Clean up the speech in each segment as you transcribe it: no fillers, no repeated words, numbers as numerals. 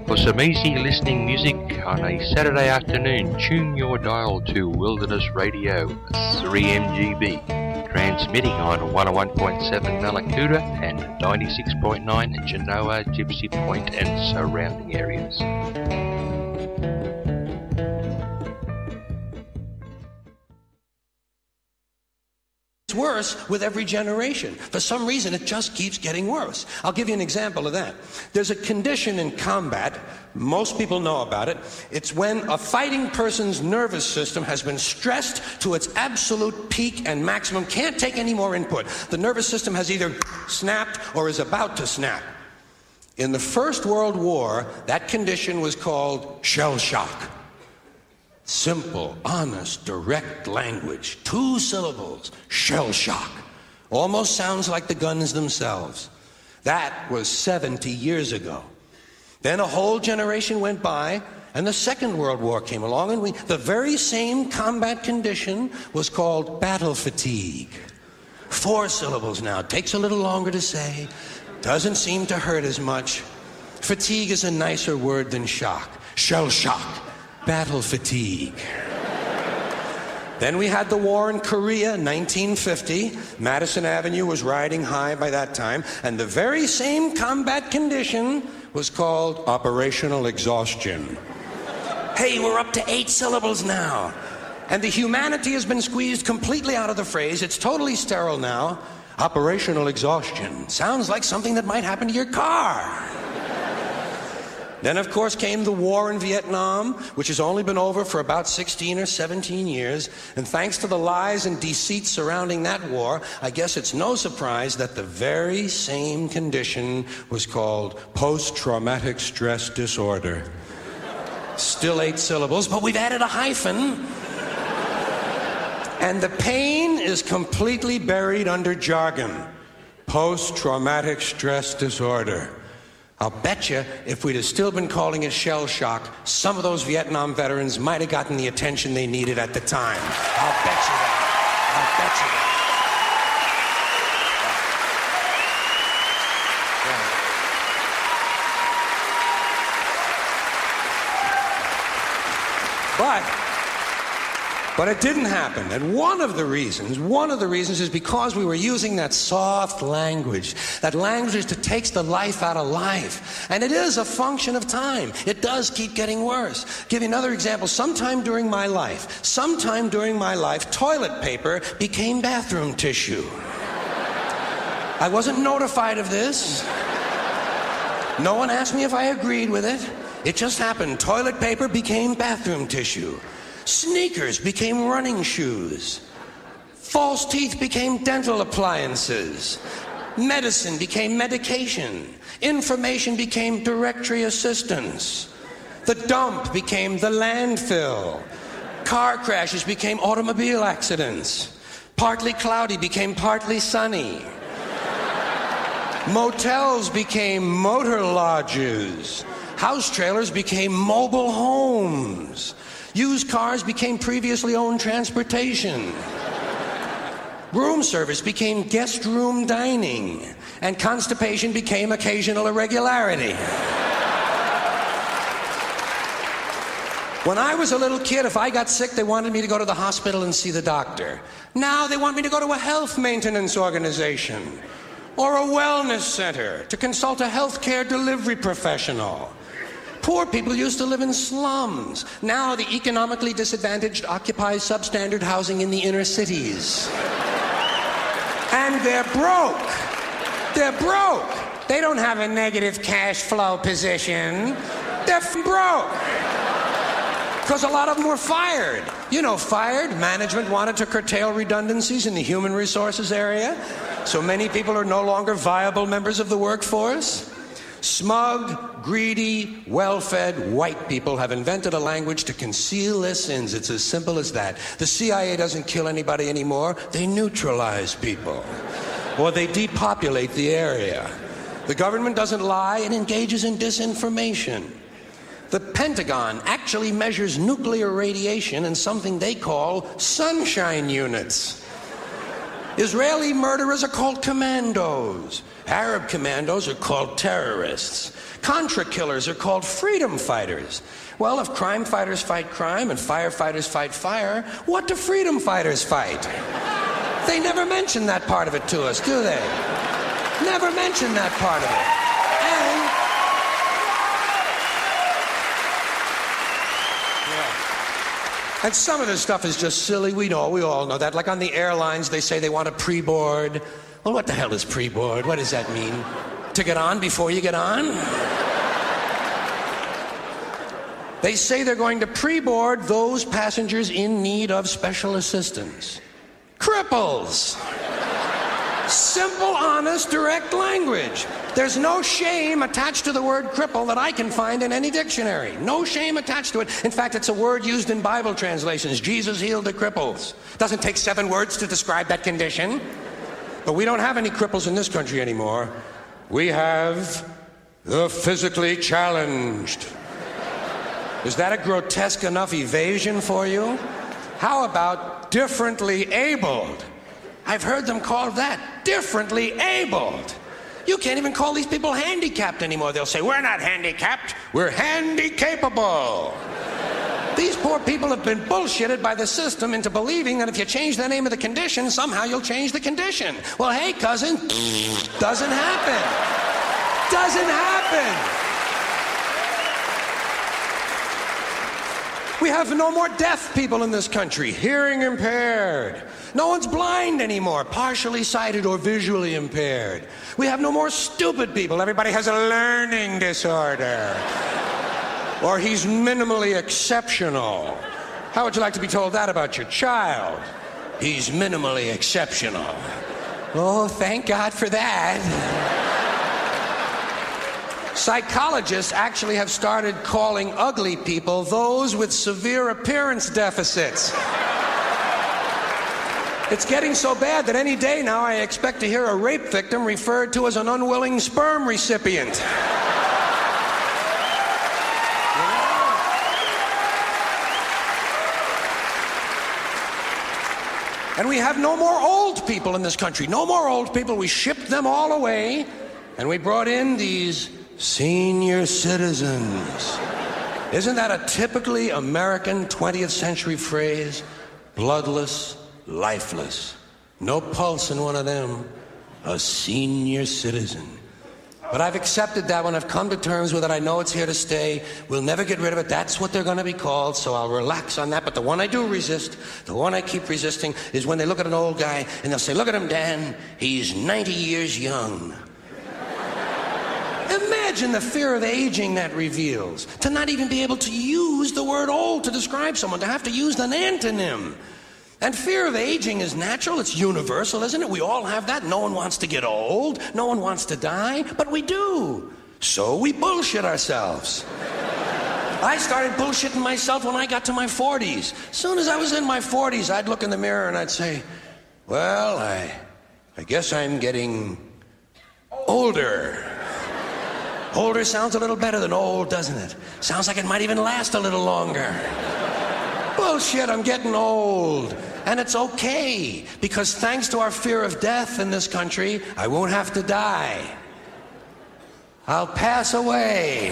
For some easy listening music on a Saturday afternoon, tune your dial to Wilderness Radio 3MGB, transmitting on 101.7 Malakuta and 96.9 Genoa, Gypsy Point and surrounding areas. It's worse with every generation. For some reason, it just keeps getting worse. I'll give you an example of that. There's a condition in combat, most people know about it. It's when a fighting person's nervous system has been stressed to its absolute peak and maximum, can't take any more input. The nervous system has either snapped or is about to snap. In the First World War, that condition was called shell shock. Simple, honest, direct language. 2 syllables. Shell shock. Almost sounds like the guns themselves. That was 70 years ago. Then a whole generation went by, and the Second World War came along, and the very same combat condition was called battle fatigue. 4 syllables now. Takes a little longer to say. Doesn't seem to hurt as much. Fatigue is a nicer word than shock. Shell shock. Battle fatigue. Then we had the war in Korea, 1950. Madison Avenue was riding high by that time, and the very same combat condition was called operational exhaustion. Hey, we're up to 8 syllables now. And the humanity has been squeezed completely out of the phrase. It's totally sterile now. Operational exhaustion. Sounds like something that might happen to your car. Then, of course, came the war in Vietnam, which has only been over for about 16 or 17 years. And thanks to the lies and deceit surrounding that war, I guess it's no surprise that the very same condition was called post-traumatic stress disorder. Still 8 syllables, but we've added a hyphen. And the pain is completely buried under jargon. Post-traumatic stress disorder. I'll bet you if we'd have still been calling it shell shock, some of those Vietnam veterans might have gotten the attention they needed at the time. I'll bet you that. I'll bet you that. But it didn't happen. And one of the reasons is because we were using that soft language, that language that takes the life out of life. And it is a function of time. It does keep getting worse. Give you another example. Sometime during my life, toilet paper became bathroom tissue. I wasn't notified of this. No one asked me if I agreed with it. It just happened. Toilet paper became bathroom tissue. Sneakers became running shoes. False teeth became dental appliances. Medicine became medication. Information became directory assistance. The dump became the landfill. Car crashes became automobile accidents. Partly cloudy became partly sunny. Motels became motor lodges. House trailers became mobile homes. Used cars became previously owned transportation. Room service became guest room dining. And constipation became occasional irregularity. When I was a little kid, if I got sick, they wanted me to go to the hospital and see the doctor. Now they want me to go to a health maintenance organization or a wellness center to consult a healthcare delivery professional. Poor people used to live in slums. Now the economically disadvantaged occupy substandard housing in the inner cities. And they're broke. They're broke. They don't have a negative cash flow position. They're broke. Because a lot of them were fired. You know, fired. Management wanted to curtail redundancies in the human resources area. So many people are no longer viable members of the workforce. Smug, greedy, well-fed white people have invented a language to conceal their sins. It's as simple as that. The CIA doesn't kill anybody anymore. They neutralize people. Or they depopulate the area. The government doesn't lie. It engages in disinformation. The Pentagon actually measures nuclear radiation in something they call sunshine units. Israeli murderers are called commandos. Arab commandos are called terrorists. Contra killers are called freedom fighters. Well, if crime fighters fight crime and firefighters fight fire, what do freedom fighters fight? They never mention that part of it to us, do they? Never mention that part of it. And some of this stuff is just silly. We all know that. Like on the airlines, they say they want a pre-board. Well, what the hell is pre-board? What does that mean? To get on before you get on? They say they're going to pre-board those passengers in need of special assistance. Cripples. Simple, honest, direct language. There's no shame attached to the word cripple that I can find in any dictionary. No shame attached to it. In fact, it's a word used in Bible translations. Jesus healed the cripples. Doesn't take 7 words to describe that condition. But we don't have any cripples in this country anymore. We have the physically challenged. Is that a grotesque enough evasion for you? How about differently abled? I've heard them called that, differently abled. You can't even call these people handicapped anymore. They'll say, we're not handicapped, we're handy-capable. These poor people have been bullshitted by the system into believing that if you change the name of the condition, somehow you'll change the condition. Well, hey, cousin, doesn't happen. Doesn't happen. We have no more deaf people in this country, hearing impaired. No one's blind anymore, partially sighted or visually impaired. We have no more stupid people. Everybody has a learning disorder. Or he's minimally exceptional. How would you like to be told that about your child? He's minimally exceptional. Oh, thank God for that. Psychologists actually have started calling ugly people those with severe appearance deficits. It's getting so bad that any day now I expect to hear a rape victim referred to as an unwilling sperm recipient. And we have no more old people in this country. No more old people. We shipped them all away, and we brought in these senior citizens. Isn't that a typically American 20th century phrase? Bloodless, lifeless. No pulse in one of them. A senior citizen. But I've accepted that one. I've come to terms with it. I know it's here to stay. We'll never get rid of it. That's what they're going to be called, so I'll relax on that. But the one I do resist, the one I keep resisting, is when they look at an old guy and they'll say, look at him, Dan. He's 90 years young. Imagine the fear of aging that reveals. To not even be able to use the word old to describe someone, to have to use an antonym. And fear of aging is natural, it's universal, isn't it? We all have that. No one wants to get old, no one wants to die, but we do. So we bullshit ourselves. I started bullshitting myself when I got to my 40s. As soon as I was in my 40s, I'd look in the mirror and I'd say, well, I guess I'm getting older. Older sounds a little better than old, doesn't it? Sounds like it might even last a little longer. Bullshit, I'm getting old. And it's okay, because thanks to our fear of death in this country, I won't have to die. I'll pass away.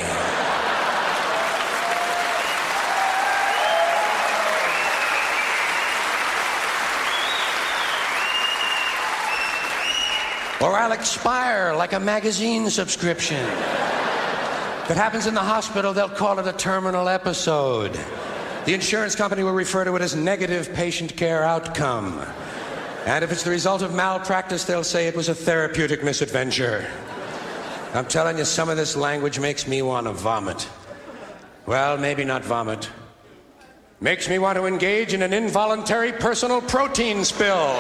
Or I'll expire like a magazine subscription. If it happens in the hospital, they'll call it a terminal episode. The insurance company will refer to it as negative patient care outcome. And if it's the result of malpractice, they'll say it was a therapeutic misadventure. I'm telling you, some of this language makes me want to vomit. Well, maybe not vomit. Makes me want to engage in an involuntary personal protein spill.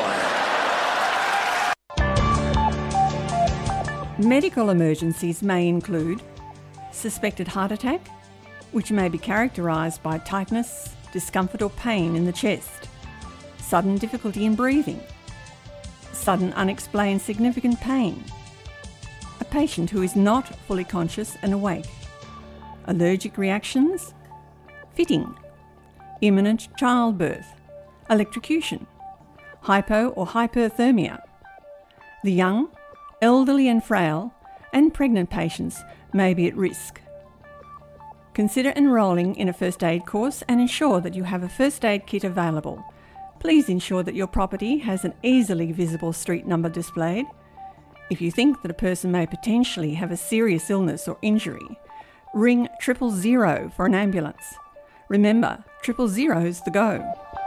Medical emergencies may include suspected heart attack, which may be characterised by tightness, discomfort or pain in the chest, sudden difficulty in breathing, sudden unexplained significant pain, a patient who is not fully conscious and awake, allergic reactions, fitting, imminent childbirth, electrocution, hypo or hyperthermia. The young, elderly and frail, and pregnant patients may be at risk. Consider enrolling in a first aid course and ensure that you have a first aid kit available. Please ensure that your property has an easily visible street number displayed. If you think that a person may potentially have a serious illness or injury, ring 000 for an ambulance. Remember, 000's the go.